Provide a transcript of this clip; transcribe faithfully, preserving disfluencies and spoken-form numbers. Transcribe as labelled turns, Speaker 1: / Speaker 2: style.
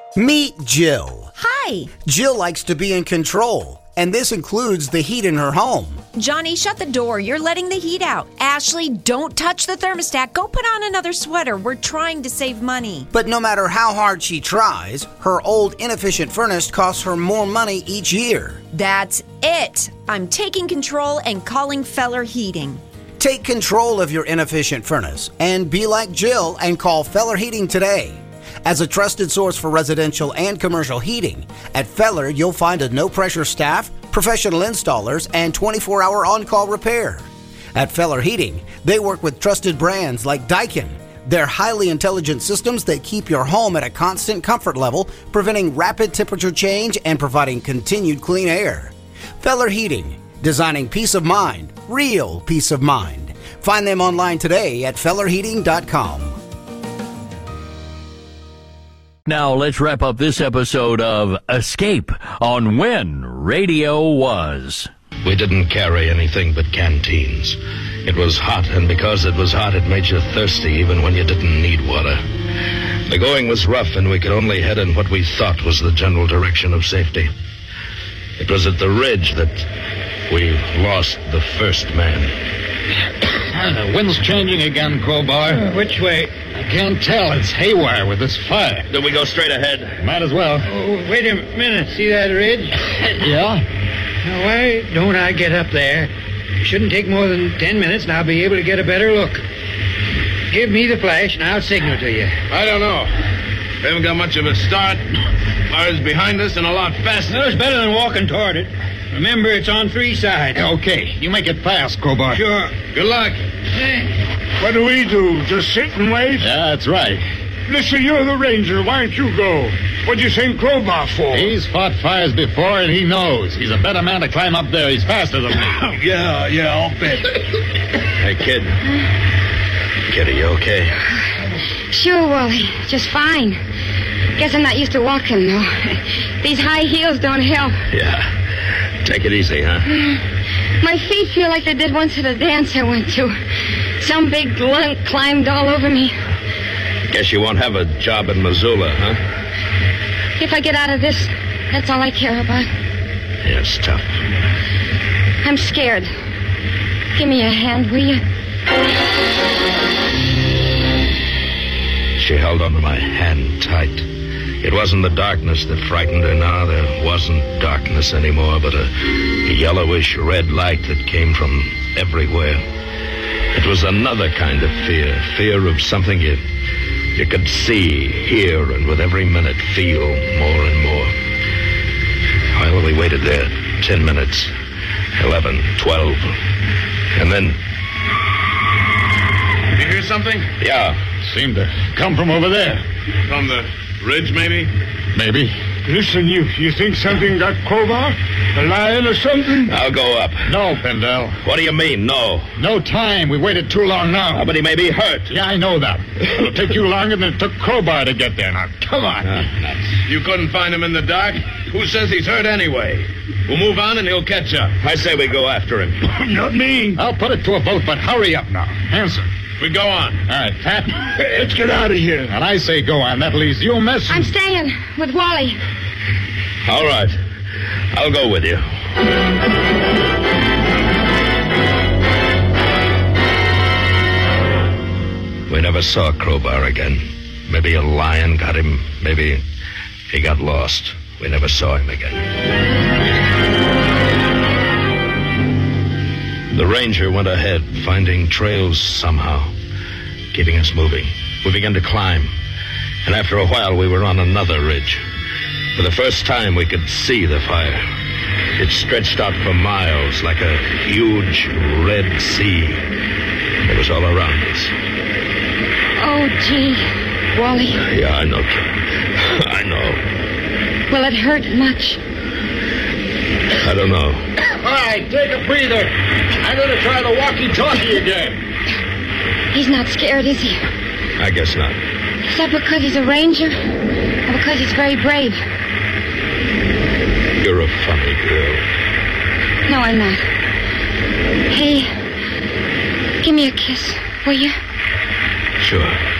Speaker 1: Meet Jill.
Speaker 2: Hi.
Speaker 1: Jill likes to be in control, and this includes the heat in her home.
Speaker 2: Johnny, shut the door. You're letting the heat out. Ashley, don't touch the thermostat. Go put on another sweater. We're trying to save money.
Speaker 1: But no matter how hard she tries, her old inefficient furnace costs her more money each year.
Speaker 2: That's it. I'm taking control and calling Feller Heating.
Speaker 1: Take control of your inefficient furnace and be like Jill and call Feller Heating today. As a trusted source for residential and commercial heating, at Feller you'll find a no-pressure staff, professional installers, and twenty-four hour on-call repair. At Feller Heating, they work with trusted brands like Daikin. They're highly intelligent systems that keep your home at a constant comfort level, preventing rapid temperature change and providing continued clean air. Feller Heating, designing peace of mind, real peace of mind. Find them online today at feller heating dot com.
Speaker 3: Now let's wrap up this episode of Escape on When Radio Was.
Speaker 4: We didn't carry anything but canteens. It was hot, and because it was hot, it made you thirsty even when you didn't need water. The going was rough, and we could only head in what we thought was the general direction of safety. It was at the ridge that we lost the first man.
Speaker 5: The wind's changing again, Crowbar.
Speaker 6: Uh, which way?
Speaker 5: I can't tell. It's haywire with this fire.
Speaker 4: Do we go straight ahead?
Speaker 5: Might as well.
Speaker 6: Oh, wait a minute. See that ridge?
Speaker 5: Yeah?
Speaker 6: Now, why don't I get up there? It shouldn't take more than ten minutes, and I'll be able to get a better look. Give me the flash, and I'll signal to you.
Speaker 7: I don't know. We haven't got much of a start. Fire's behind us and a lot faster.
Speaker 6: No, it's better than walking toward it. Remember, it's on three sides.
Speaker 5: Okay, you make it fast, Crowbar.
Speaker 6: Sure.
Speaker 7: Good luck.
Speaker 6: Hey.
Speaker 8: What do we do? Just sit and wait?
Speaker 5: Yeah, that's right.
Speaker 8: Listen, you're the ranger. Why don't you go? What'd you send Crowbar for?
Speaker 5: He's fought fires before, and he knows. He's a better man to climb up there. He's faster than me.
Speaker 7: yeah, yeah, I'll bet.
Speaker 4: Hey, kid. Kid, are you okay?
Speaker 9: Sure, Wally. Just fine. Guess I'm not used to walking, though. These high heels don't help.
Speaker 4: Yeah. Take it easy, huh?
Speaker 9: My feet feel like they did once at a dance I went to. Some big lunk climbed all over me.
Speaker 4: Guess you won't have a job in Missoula, huh?
Speaker 9: If I get out of this, that's all I care about.
Speaker 4: Yeah, it's tough.
Speaker 9: I'm scared. Give me a hand, will you?
Speaker 4: She held onto my hand tight. It wasn't the darkness that frightened her now. There wasn't darkness anymore, but a, a yellowish red light that came from everywhere. It was another kind of fear, fear of something you, you could see, hear, and with every minute feel more and more. Well, we waited there ten minutes, eleven, twelve, and then...
Speaker 7: You hear something?
Speaker 4: Yeah.
Speaker 5: Seemed to come from over there.
Speaker 7: From the ridge, maybe?
Speaker 5: Maybe.
Speaker 8: Listen, you you think something got Crowbar? A lion or something?
Speaker 4: I'll go up.
Speaker 5: No, Pendel.
Speaker 4: What do you mean, no?
Speaker 5: No time. We waited too long now.
Speaker 4: Oh, but he may be hurt.
Speaker 5: Yeah, I know that. It'll take you longer than it took Crowbar to get there. Now, come on.
Speaker 4: Uh,
Speaker 7: you couldn't find him in the dark? Who says he's hurt anyway? We'll move on and he'll catch up.
Speaker 4: I say we go after him.
Speaker 8: Not me.
Speaker 5: I'll put it to a vote, but hurry up now. Answer.
Speaker 7: We go on.
Speaker 5: All right, Pat.
Speaker 8: Let's get out of here.
Speaker 5: And I say go on. That leaves you, Miss.
Speaker 9: I'm staying with Wally.
Speaker 4: All right. I'll go with you. We never saw Crowbar again. Maybe a lion got him. Maybe he got lost. We never saw him again. The ranger went ahead, finding trails somehow, keeping us moving. We began to climb, and after a while we were on another ridge. For the first time we could see the fire. It stretched out for miles like a huge red sea. It was all around us.
Speaker 9: Oh, gee, Wally.
Speaker 4: Yeah, I know, kid. I know.
Speaker 9: Will it hurt much?
Speaker 4: I don't know.
Speaker 5: All right, take a breather. I'm going to try the walkie-talkie again.
Speaker 9: He's not scared, is he?
Speaker 4: I guess not.
Speaker 9: Is that because he's a ranger? Or because he's very brave?
Speaker 4: You're a funny girl.
Speaker 9: No, I'm not. Hey, give me a kiss, will you?
Speaker 4: Sure.